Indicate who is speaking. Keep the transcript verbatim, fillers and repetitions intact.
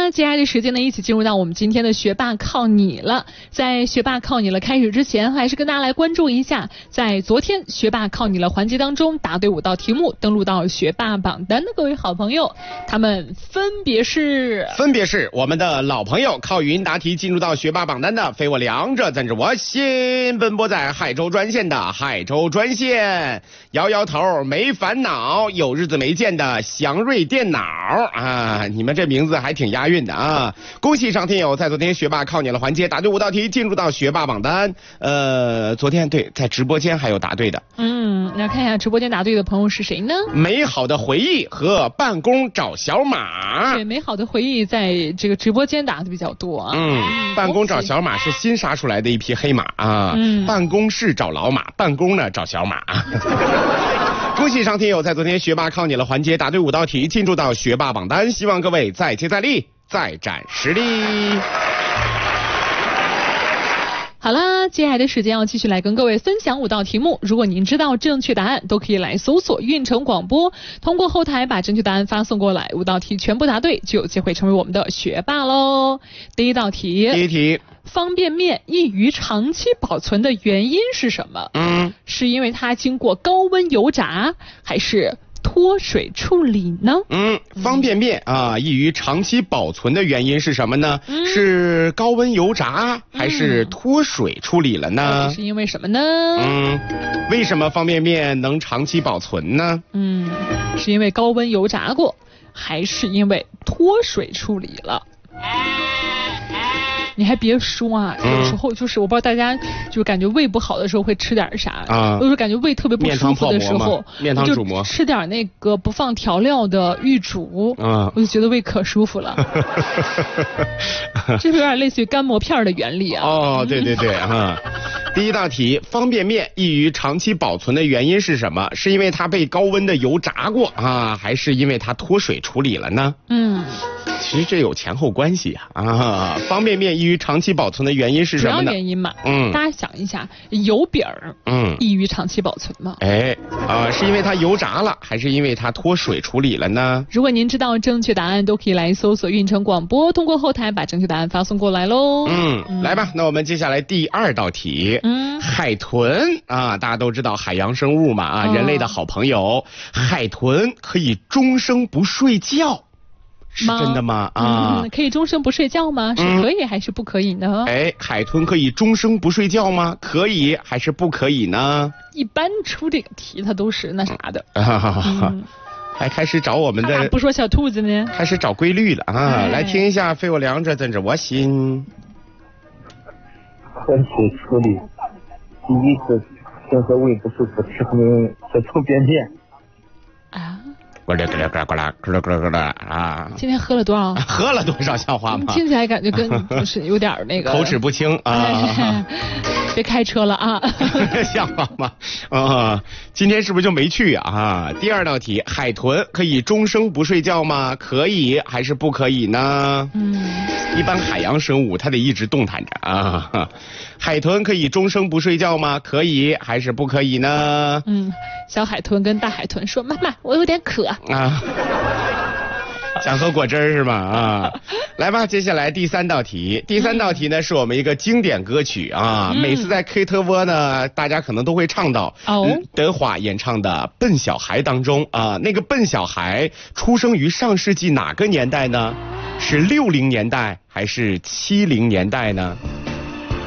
Speaker 1: 啦，接下来的时间呢，一起进入到我们今天的学霸靠你了。在学霸靠你了开始之前，还是跟大家来关注一下，在昨天学霸靠你了环节当中，答对五道题目，登录到学霸榜单的各位好朋友，他们分别是
Speaker 2: 分别是我们的老朋友，靠语音答题进入到学霸榜单的非我凉着赞着我心，奔波在海州专线的海州专线，摇摇头没烦恼，有日子没见的祥瑞电脑啊，你们这名字还挺押韵的啊！恭喜上天友在昨天学霸靠你了环节答对五道题，进入到学霸榜单。呃，昨天对，在直播间还有答对的。
Speaker 1: 嗯，来看一下直播间答对的朋友是谁呢？
Speaker 2: 美好的回忆和办公找小马。
Speaker 1: 对，美好的回忆在这个直播间答的比较多啊。
Speaker 2: 嗯，办公找小马是新杀出来的一匹黑马啊。嗯，办公室找老马，办公呢找小马。恭喜上天友在昨天学霸靠你了环节答对五道题，进入到学霸榜单，希望各位再接再厉，再展实力。
Speaker 1: 好啦，接下来的时间要继续来跟各位分享五道题目。如果您知道正确答案，都可以来搜索运城广播，通过后台把正确答案发送过来，五道题全部答对，就有机会成为我们的学霸喽。第一道题，
Speaker 2: 第一题，
Speaker 1: 方便面易于长期保存的原因是什么？嗯，是因为它经过高温油炸，还是脱水处理呢？
Speaker 2: 嗯，方便面啊，易于长期保存的原因是什么呢？嗯、是高温油炸还是脱水处理了呢？
Speaker 1: 嗯、是因为什么呢？
Speaker 2: 嗯，为什么方便面能长期保存呢？
Speaker 1: 嗯，是因为高温油炸过，还是因为脱水处理了？你还别说啊，有时候就是我不知道大家就感觉胃不好的时候会吃点啥啊，有时候感觉胃特别不舒服的时候，
Speaker 2: 面汤煮馍，
Speaker 1: 吃点那个不放调料的玉竹，啊，我就觉得胃可舒服了。这是有点类似于干馍片的原理啊。
Speaker 2: 哦，对对对啊。第一道题，方便面易于长期保存的原因是什么？是因为它被高温的油炸过啊，还是因为它脱水处理了呢？嗯。其实这有前后关系啊！啊，方便面易于长期保存的原因是什么呢？
Speaker 1: 主要原因嘛，嗯，大家想一下，油饼儿，嗯，易于长期保存吗？
Speaker 2: 哎，啊，是因为它油炸了，还是因为它脱水处理了呢？
Speaker 1: 如果您知道正确答案，都可以来搜索运城广播，通过后台把正确答案发送过来喽。
Speaker 2: 嗯，嗯来吧，那我们接下来第二道题，嗯，海豚啊，大家都知道海洋生物嘛啊，哦、人类的好朋友，海豚可以终生不睡觉。是真的吗？啊、
Speaker 1: 嗯，可以终生不睡觉吗？是可以还是不可以呢？
Speaker 2: 嗯、哎，海豚可以终生不睡觉吗？可以还是不可以呢？
Speaker 1: 一般出这个题它都是那啥的。
Speaker 2: 嗯、还开始找我们的，
Speaker 1: 不说小兔子呢？
Speaker 2: 开始找规律了啊！哎、来听一下，非我凉着怎着我心。
Speaker 3: 脱水处理，第一次任何胃不舒服吃后面喝粗便面。
Speaker 1: 啊。
Speaker 2: 咕噜咕噜咕噜咕噜咕噜咕噜咕噜啊！
Speaker 1: 今天喝了多少？
Speaker 2: 喝了多少像话吗？
Speaker 1: 听起来感觉跟就是有点那个
Speaker 2: 口齿不清啊！哎、
Speaker 1: 别开车了啊！
Speaker 2: 像话吗？啊，今天是不是就没去啊？第二道题，海豚可以终生不睡觉吗？可以还是不可以呢？嗯，一般海洋生物它得一直动弹着啊。海豚可以终生不睡觉吗？可以还是不可以呢？
Speaker 1: 嗯，小海豚跟大海豚说：“妈妈，我有点渴。”啊，
Speaker 2: 想喝果汁是吗？啊，来吧，接下来第三道题。第三道题呢，是我们一个经典歌曲啊，嗯、每次在 K 特窝呢，大家可能都会唱到哦，德华演唱的《笨小孩》当中啊，那个笨小孩出生于上世纪哪个年代呢？是六零年代还是七零年代呢？